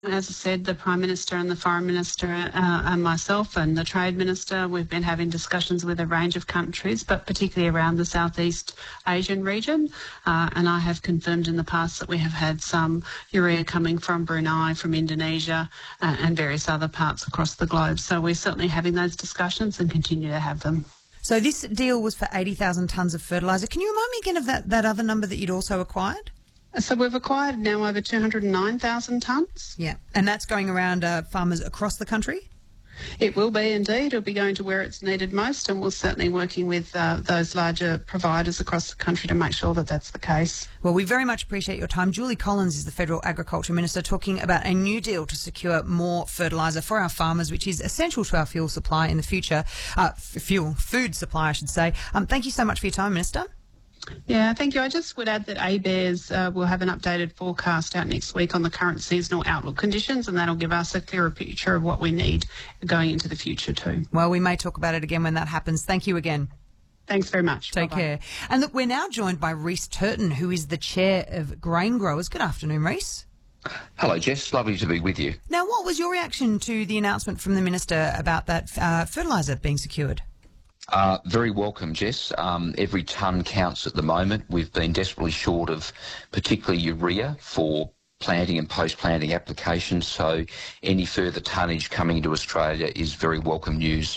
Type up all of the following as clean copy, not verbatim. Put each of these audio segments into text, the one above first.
As I said, the Prime Minister and the Foreign Minister and myself and the Trade Minister, we've been having discussions with a range of countries, but particularly around the Southeast Asian region. And I have confirmed in the past that we have had some urea coming from Brunei, from Indonesia, and various other parts across the globe. So we're certainly having those discussions and continue to have them. So this deal was for 80,000 tonnes of fertiliser. Can you remind me again of that other number that you'd also acquired? So we've acquired now over 209,000 tonnes. Yeah, and that's going around farmers across the country? It will be indeed. It'll be going to where it's needed most, and we're certainly working with those larger providers across the country to make sure that that's the case. Well, we very much appreciate your time. Julie Collins is the Federal Agriculture Minister, talking about a new deal to secure more fertiliser for our farmers, which is essential to our fuel supply in the future. Food supply, I should say. Thank you so much for your time, Minister. Yeah, thank you. I just would add that ABARES will have an updated forecast out next week on the current seasonal outlook conditions, and that'll give us a clearer picture of what we need going into the future too. Well, we may talk about it again when that happens. Thank you again. Thanks very much. Take care. And look, we're now joined by Rhys Turton, who is the Chair of Grain Growers. Good afternoon, Rhys. Hello, Jess. Lovely to be with you. Now, what was your reaction to the announcement from the Minister about that fertiliser being secured? Very welcome, Jess. Every tonne counts at the moment. We've been desperately short of particularly urea for planting and post-planting applications, so any further tonnage coming into Australia is very welcome news.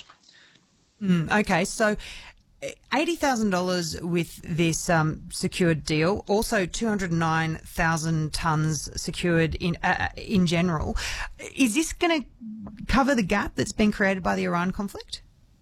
Okay, so $80,000 with this secured deal, also 209,000 tonnes secured in general. Is this going to cover the gap that's been created by the Iran conflict?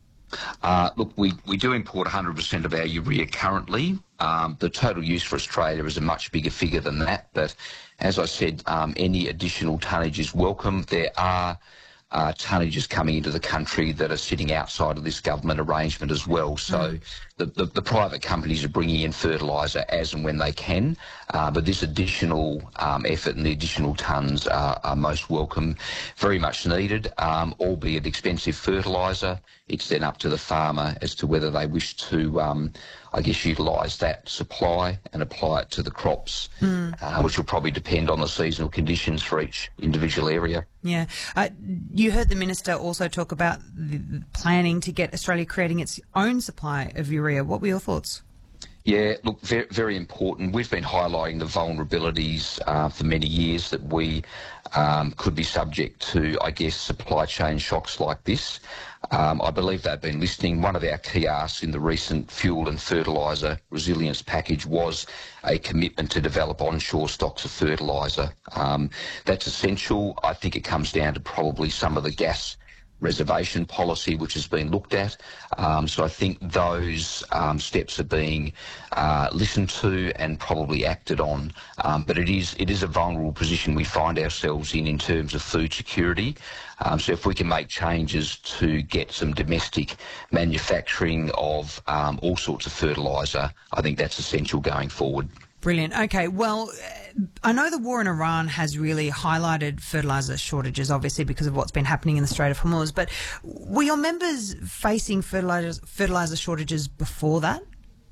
Look, we do import 100% of our urea currently. The total use for Australia is a much bigger figure than that, but as I said, any additional tonnage is welcome. There are tonnages coming into the country that are sitting outside of this government arrangement as well. So the private companies are bringing in fertiliser as and when they can, but this additional effort and the additional tonnes are most welcome, very much needed, albeit expensive fertiliser. It's then up to the farmer as to whether they wish to, utilise that supply and apply it to the crops, which will probably depend on the seasonal conditions for each individual area. Yeah. You heard the Minister also talk about the planning to get Australia creating its own supply of urea. What were your thoughts? Yeah, look, very, very important. We've been highlighting the vulnerabilities for many years that we could be subject to, supply chain shocks like this. I believe they've been listening. One of our key asks in the recent fuel and fertiliser resilience package was a commitment to develop onshore stocks of fertiliser. That's essential. I think it comes down to probably some of the gas reservation policy which has been looked at. So I think those steps are being listened to and probably acted on. But it is a vulnerable position we find ourselves in terms of food security. So if we can make changes to get some domestic manufacturing of all sorts of fertiliser, I think that's essential going forward. Brilliant. Okay, well, I know the war in Iran has really highlighted fertiliser shortages, obviously, because of what's been happening in the Strait of Hormuz, but were your members facing fertiliser shortages before that?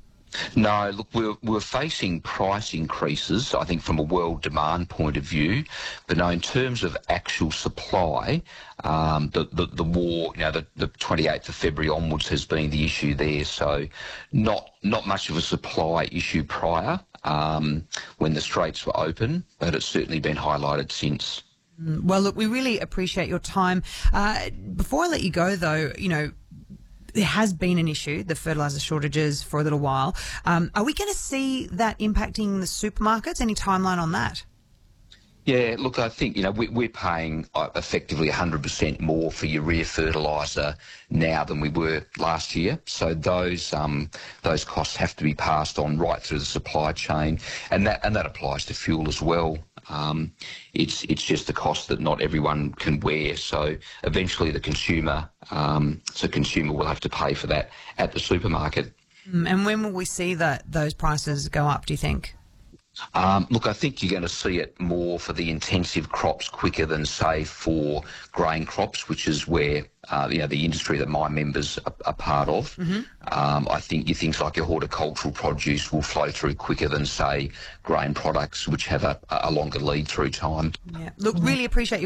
No, look, we're facing price increases, I think, from a world demand point of view. But no, in terms of actual supply, the war, the 28th of February onwards has been the issue there. So not much of a supply issue prior when the straits were open, but it's certainly been highlighted since. Well, look, we really appreciate your time. Before I let you go, though, there has been an issue, the fertiliser shortages, for a little while. Are we going to see that impacting the supermarkets? Any timeline on that? Yeah, look, I think, we're paying effectively 100% more for urea fertiliser now than we were last year. So those costs have to be passed on right through the supply chain, and that applies to fuel as well. It's just the cost that not everyone can wear. So eventually the consumer will have to pay for that at the supermarket. And when will we see those prices go up, do you think? Look, I think you're going to see it more for the intensive crops quicker than, say, for grain crops, which is where the industry that my members are part of. I think things like your horticultural produce will flow through quicker than, say, grain products, which have a longer lead through time. Yeah. Look, really appreciate your